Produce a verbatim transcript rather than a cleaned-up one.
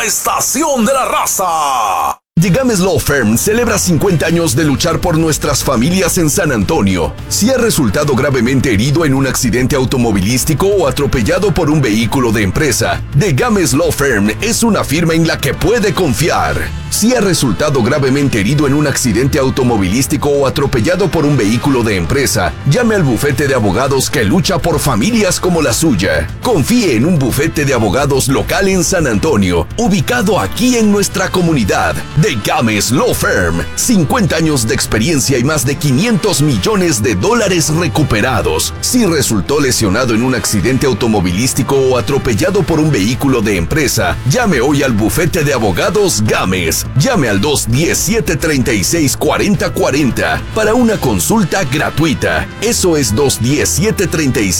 estación de la raza. The Games Law Firm celebra cincuenta años de luchar por nuestras familias en San Antonio. Si has resultado gravemente herido en un accidente automovilístico o atropellado por un vehículo de empresa, The Games Law Firm es una firma en la que puede confiar. Si has resultado gravemente herido en un accidente automovilístico o atropellado por un vehículo de empresa, llame al bufete de abogados que lucha por familias como la suya. Confíe en un bufete de abogados local en San Antonio, ubicado aquí en nuestra comunidad. The Games Law Firm, cincuenta años de experiencia y más de quinientos millones de dólares recuperados. Si resultó lesionado en un accidente automovilístico o atropellado por un vehículo de empresa, llame hoy al bufete de abogados Games. Llame al dos uno cero, siete tres seis, cuatro cero cuatro cero para una consulta gratuita. Eso es dos uno cero, siete tres seis